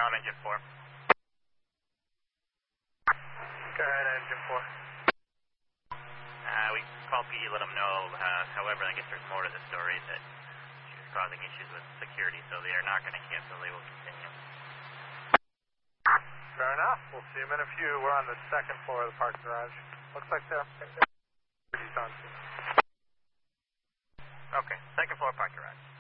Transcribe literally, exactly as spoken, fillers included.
com, engine four. Go ahead, engine four. Uh, we called P E, let them know. Uh, however, I guess there's more to the story that she was causing issues with security, so they are not going to cancel. They will continue. Fair enough. We'll see them in a few. We're on the second floor of the parking garage. Looks like they're on scene. Okay, second floor parking garage.